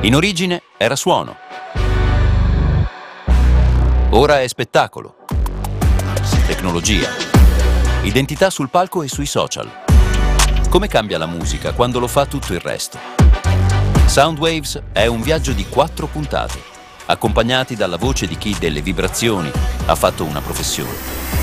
In origine era suono. Ora è spettacolo, tecnologia, identità sul palco e sui social. Come cambia la musica quando lo fa tutto il resto? Soundwaves è un viaggio di 4 puntate, accompagnati dalla voce di chi delle vibrazioni ha fatto una professione.